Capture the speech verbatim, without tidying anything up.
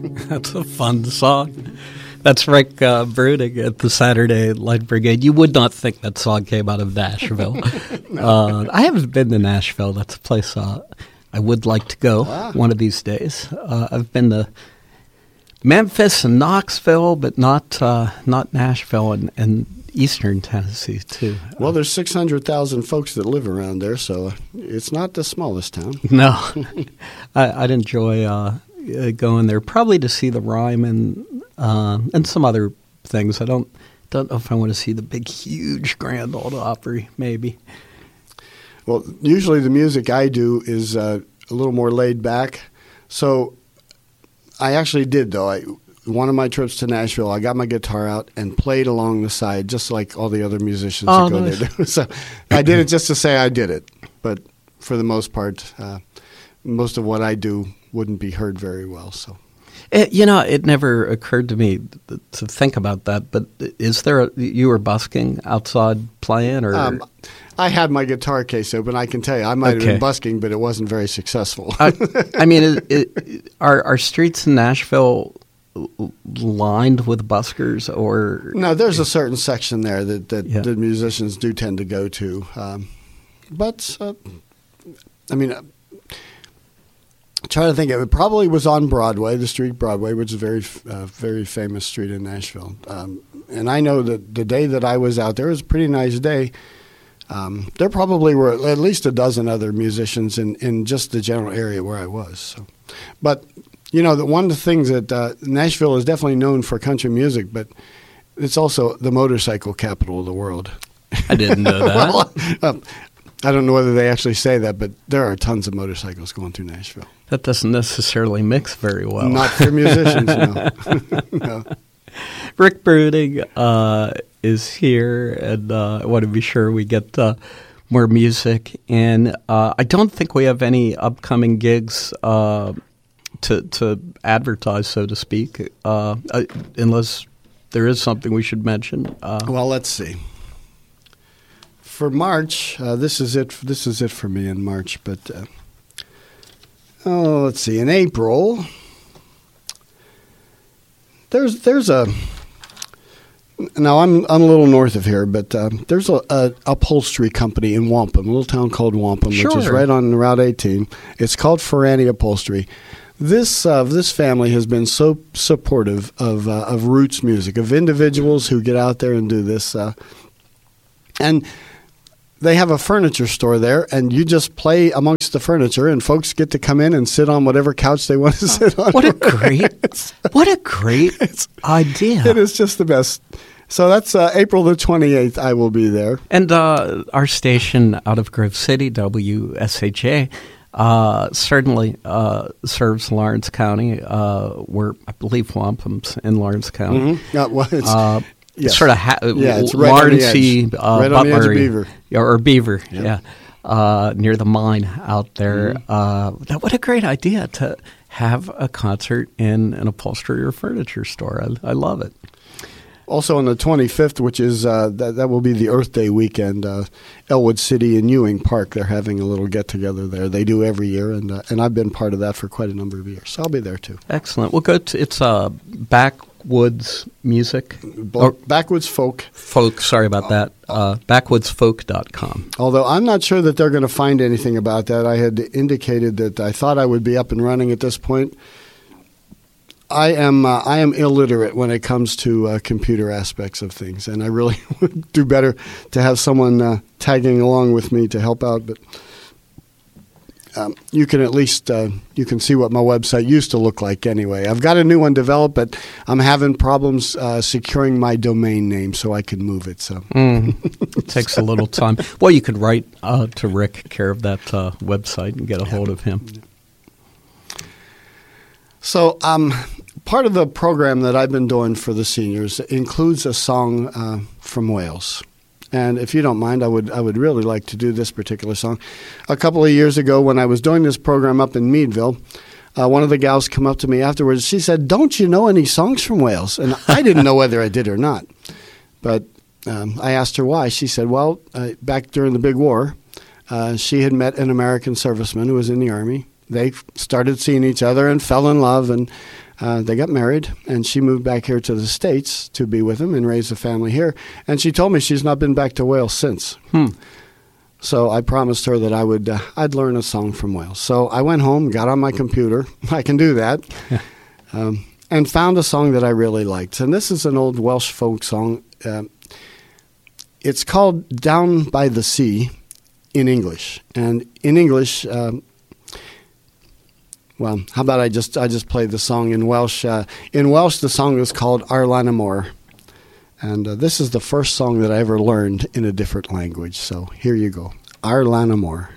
That's a fun song. That's Rick uh, Bruning at the Saturday Light Brigade. You would not think that song came out of Nashville. no. uh, I haven't been to Nashville. That's a place uh, I would like to go ah. one of these days. Uh, I've been to Memphis and Knoxville, but not uh, not Nashville and, and eastern Tennessee, too. Well, there's six hundred thousand folks that live around there, so it's not the smallest town. No. I, I'd enjoy uh, going there, probably to see the Ryman uh, and some other things. I don't don't know if I want to see the big, huge Grand Ole Opry, maybe. Well, usually the music I do is uh, a little more laid back, so I actually did, though. I, one of my trips to Nashville, I got my guitar out and played along the side, just like all the other musicians oh, that go nice. there. So I did it just to say I did it. But for the most part, uh, most of what I do wouldn't be heard very well. So, it, you know, it never occurred to me to think about that. But is there a, you were busking outside playing, or? Um, I had my guitar case open. I can tell you, I might okay. have been busking, but it wasn't very successful. I, I mean, it, it, are are streets in Nashville lined with buskers, or no? There's a certain section there that that yeah. the musicians do tend to go to, um, but uh, I mean, uh, trying to think of it. Probably was on Broadway, the street Broadway, which is a very uh, very famous street in Nashville. Um, and I know that the day that I was out there, it was a pretty nice day. Um, there probably were at least a dozen other musicians in, in just the general area where I was. So, but you know, the, one of the things that uh, Nashville is definitely known for country music, but it's also the motorcycle capital of the world. I didn't know that. well, um, I don't know whether they actually say that, but there are tons of motorcycles going through Nashville. That doesn't necessarily mix very well. Not for musicians, no. no. Rick Bruning uh, is here, and uh, I want to be sure we get uh, more music. And uh, I don't think we have any upcoming gigs uh, to to advertise, so to speak, uh, uh, unless there is something we should mention. Uh, well, let's see. For March, uh, this is it. This is it for me in March. But uh, oh, let's see. In April. There's there's a now I'm I'm a little north of here, but uh, there's a, a upholstery company in Wampum, a little town called Wampum, sure. which is right on Route eighteen. It's called Ferrani Upholstery. This uh, this family has been so supportive of uh, of roots music, of individuals who get out there and do this, uh, and they have a furniture store there, and you just play amongst the furniture, and folks get to come in and sit on whatever couch they want to sit on. What a great, what a great idea! It is just the best. So that's uh, April the twenty-eighth. I will be there. And uh, our station out of Grove City, W S H A, uh, certainly uh, serves Lawrence County. Uh, we're, I believe, Wampum's in Lawrence County. Mm-hmm. Uh, well, it's, uh, yes. Sort of ha- yeah, it's right Lawrencey, on the edge. uh, right on the edge of Beaver. Or Beaver, yep. yeah, uh, near the mine out there. Mm-hmm. Uh, that, what a great idea to have a concert in an upholstery or furniture store. I, I love it. Also on the twenty-fifth, which is uh, that that will be the Earth Day weekend, uh, Elwood City and Ewing Park, they're having a little get-together there. They do every year, and uh, and I've been part of that for quite a number of years. So I'll be there, too. Excellent. We'll go to, it's uh, Backwoods Music. Bo- Backwoods Folk. Folk, sorry about that. Uh, backwoods folk dot com. Although I'm not sure that they're going to find anything about that. I had indicated that I thought I would be up and running at this point. I am uh, I am illiterate when it comes to uh, computer aspects of things, and I really would do better to have someone uh, tagging along with me to help out. But um, you can at least uh, you can see what my website used to look like anyway. I've got a new one developed, but I'm having problems uh, securing my domain name so I can move it. So mm, it takes a little time. Well, you could write uh, to Rick, care of that uh, website, and get a yeah. hold of him. Yeah. So um, part of the program that I've been doing for the seniors includes a song uh, from Wales. And if you don't mind, I would I would really like to do this particular song. A couple of years ago when I was doing this program up in Meadville, uh, one of the gals come up to me afterwards. She said, "Don't you know any songs from Wales?" And I didn't know whether I did or not. But um, I asked her why. She said, well, uh, back during the big war, uh, she had met an American serviceman who was in the Army. They started seeing each other and fell in love, and uh, they got married, and she moved back here to the States to be with him and raise a family here. And she told me she's not been back to Wales since. Hmm. So I promised her that I would uh, I'd learn a song from Wales. So I went home, got on my computer. I can do that. um, and found a song that I really liked. And this is an old Welsh folk song. Uh, it's called Down by the Sea in English. And in English, um, well, how about I just I just play the song in Welsh. Uh, in Welsh, the song is called Ar Lan y Môr. And uh, this is the first song that I ever learned in a different language. So here you go. Ar Lan y Môr.